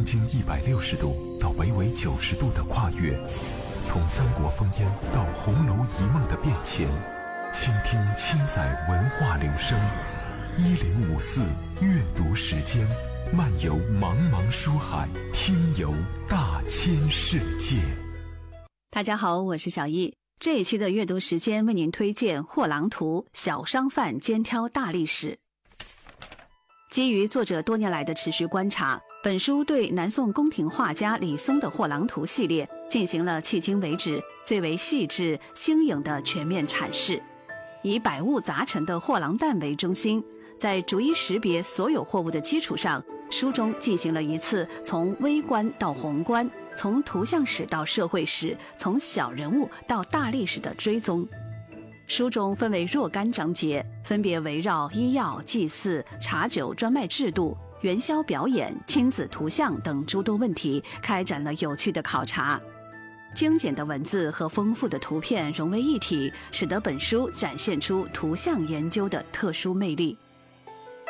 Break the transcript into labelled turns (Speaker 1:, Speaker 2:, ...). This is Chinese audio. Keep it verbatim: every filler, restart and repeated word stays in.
Speaker 1: 东经一百六十度到北纬九十度的跨越，从三国烽烟到红楼一梦的变迁，倾听千载文化流声。一零五四阅读时间，漫游茫茫书海，听游大千世界。
Speaker 2: 大家好，我是小易。这一期的阅读时间为您推荐《货郎图：小商贩肩挑大历史》。基于作者多年来的持续观察，本书对南宋宫廷画家李松的《货郎图》系列进行了迄今为止最为细致、新颖的全面阐释。以百物杂陈的货郎担为中心，在逐一识别所有货物的基础上，书中进行了一次从微观到宏观，从图像史到社会史，从小人物到大历史的追踪。书中分为若干章节，分别围绕医药、祭祀、茶酒专卖制度、元宵表演、亲子图像等诸多问题，开展了有趣的考察。精简的文字和丰富的图片融为一体，使得本书展现出图像研究的特殊魅力。